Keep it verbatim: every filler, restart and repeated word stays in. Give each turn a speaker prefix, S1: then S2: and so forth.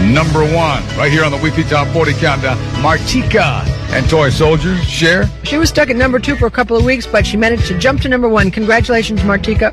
S1: number one. Right here on the Weekly Top forty Countdown, Martika and Toy Soldiers. Cher?
S2: She was stuck at number two for a couple of weeks, but she managed to jump to number one. Congratulations, Martika.